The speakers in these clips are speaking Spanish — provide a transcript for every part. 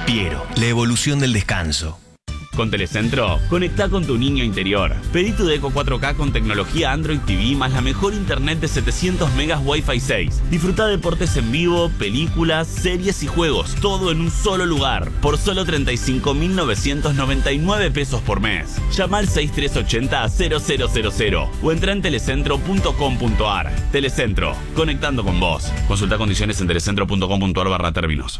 Piero, la evolución del descanso. Con Telecentro, conectá con tu niño interior. Pedí tu Deco 4K con tecnología Android TV más la mejor internet de 700 megas Wi-Fi 6. Disfruta deportes en vivo, películas, series y juegos, todo en un solo lugar, por solo 35.999 pesos por mes. Llama al 6380-0000 o entra en telecentro.com.ar. Telecentro, conectando con vos. Consulta condiciones en telecentro.com.ar/términos.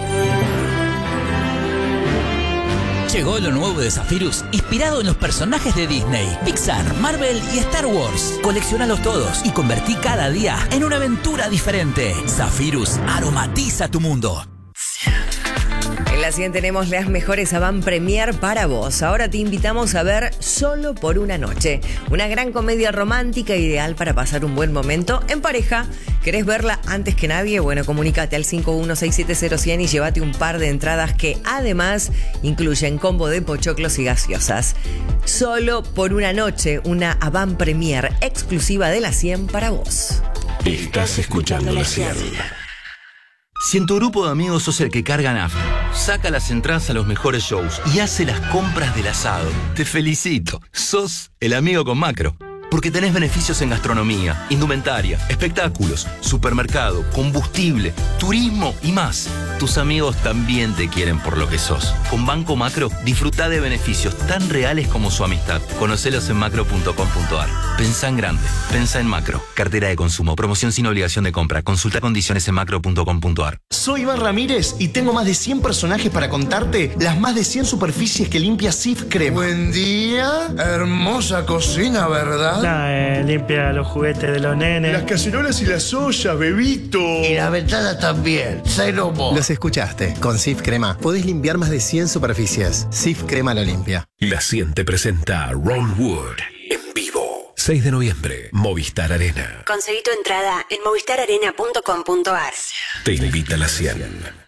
Llegó lo nuevo de Zephyrus, inspirado en los personajes de Disney, Pixar, Marvel y Star Wars. Coleccionalos todos y convertí cada día en una aventura diferente. Zephyrus aromatiza tu mundo. En la 100 tenemos las mejores avant premier para vos. Ahora te invitamos a ver Solo por una noche. Una gran comedia romántica ideal para pasar un buen momento en pareja. ¿Querés verla antes que nadie? Bueno, comunícate al 51670100 y llévate un par de entradas que además incluyen combo de pochoclos y gaseosas. Solo por una noche, una avant premier exclusiva de la 100 para vos. Estás escuchando la 100. Si en tu grupo de amigos sos el que carga nafta, saca las entradas a los mejores shows y hace las compras del asado, te felicito. Sos el amigo con Macro. Porque tenés beneficios en gastronomía, indumentaria, espectáculos, supermercado, combustible, turismo y más. Tus amigos también te quieren por lo que sos. Con Banco Macro, disfruta de beneficios tan reales como su amistad. Conocelos en macro.com.ar. Pensá en grande. Pensá en Macro. Cartera de consumo. Promoción sin obligación de compra. Consulta condiciones en macro.com.ar. Soy Iván Ramírez y tengo más de 100 personajes para contarte las más de 100 superficies que limpia Cif Crema. Buen día. Hermosa cocina, ¿verdad? Limpia los juguetes de los nenes. Las cacerolas y las ollas, bebito. Y la ventana también. Celomo. Los escuchaste. Con Cif Crema podés limpiar más de 100 superficies. Cif Crema lo limpia. La 100 te presenta Ron Wood en vivo. 6 de noviembre, Movistar Arena. Conseguí tu entrada en movistararena.com.ar. Te invita a la 100.